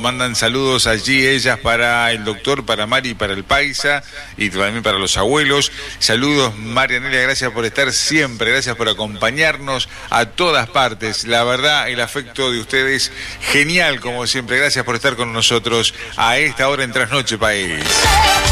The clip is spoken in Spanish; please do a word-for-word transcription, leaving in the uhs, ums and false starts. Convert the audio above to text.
mandan saludos allí ellas para el doctor, para Mari, para el Paisa y también para los abuelos. Saludos, Marianela, gracias por estar siempre, gracias por acompañarnos a todas partes. La verdad, el afecto de ustedes, genial como siempre. Gracias por estar con nosotros a esta hora en Trasnoche País.